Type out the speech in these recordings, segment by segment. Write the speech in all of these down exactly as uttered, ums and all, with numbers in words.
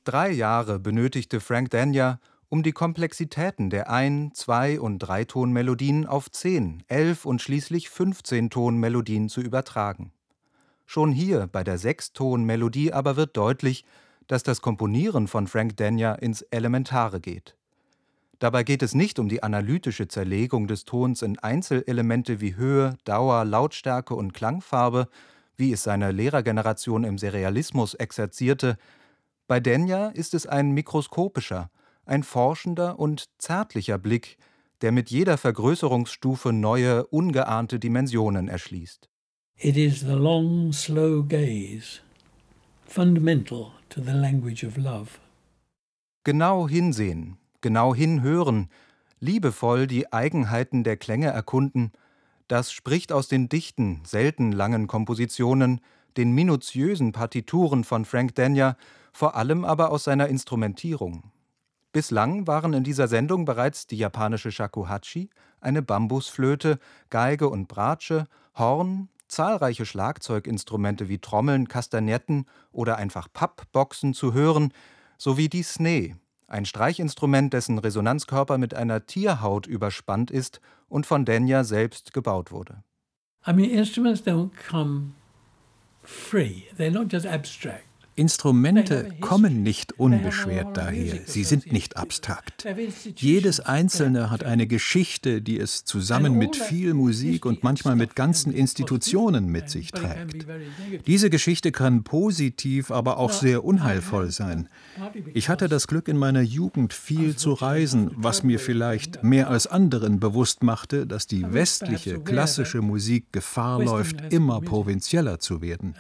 Drei Jahre benötigte Frank Dania, um die Komplexitäten der Ein-, Zwei- und Dreitonmelodien auf Zehn-, Elf- und schließlich Fünfzehnton-Melodien zu übertragen. Schon hier bei der Sechston-Melodie aber wird deutlich, dass das Komponieren von Frank Dania ins Elementare geht. Dabei geht es nicht um die analytische Zerlegung des Tons in Einzelelemente wie Höhe, Dauer, Lautstärke und Klangfarbe, wie es seine Lehrergeneration im Serialismus exerzierte. Bei Dania ist es ein mikroskopischer, ein forschender und zärtlicher Blick, der mit jeder Vergrößerungsstufe neue, ungeahnte Dimensionen erschließt. It is the long, slow gaze, fundamental to the language of love. Genau hinsehen, genau hinhören, liebevoll die Eigenheiten der Klänge erkunden, das spricht aus den dichten, selten langen Kompositionen, den minutiösen Partituren von Frank Dania, vor allem aber aus seiner Instrumentierung. Bislang waren in dieser Sendung bereits die japanische Shakuhachi, eine Bambusflöte, Geige und Bratsche, Horn, zahlreiche Schlagzeuginstrumente wie Trommeln, Kastagnetten oder einfach Pappboxen zu hören, sowie die Snee, ein Streichinstrument, dessen Resonanzkörper mit einer Tierhaut überspannt ist und von Dania selbst gebaut wurde. I mean, instruments don't come free. They're not just abstract. Instrumente kommen nicht unbeschwert daher, sie sind nicht abstrakt. Jedes einzelne hat eine Geschichte, die es zusammen mit viel Musik und manchmal mit ganzen Institutionen mit sich trägt. Diese Geschichte kann positiv, aber auch sehr unheilvoll sein. Ich hatte das Glück, in meiner Jugend viel zu reisen, was mir vielleicht mehr als anderen bewusst machte, dass die westliche, klassische Musik Gefahr läuft, immer provinzieller zu werden.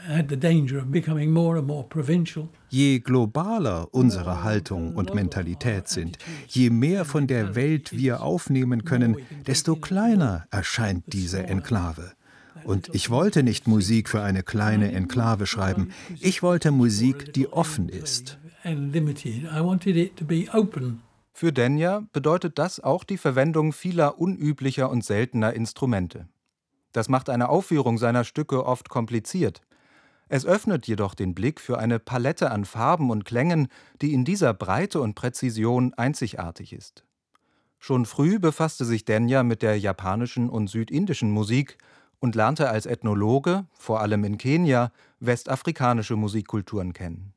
Je globaler unsere Haltung und Mentalität sind, je mehr von der Welt wir aufnehmen können, desto kleiner erscheint diese Enklave. Und ich wollte nicht Musik für eine kleine Enklave schreiben, ich wollte Musik, die offen ist. Für Dania bedeutet das auch die Verwendung vieler unüblicher und seltener Instrumente. Das macht eine Aufführung seiner Stücke oft kompliziert. Es öffnet jedoch den Blick für eine Palette an Farben und Klängen, die in dieser Breite und Präzision einzigartig ist. Schon früh befasste sich Dania mit der japanischen und südindischen Musik und lernte als Ethnologe, vor allem in Kenia, westafrikanische Musikkulturen kennen.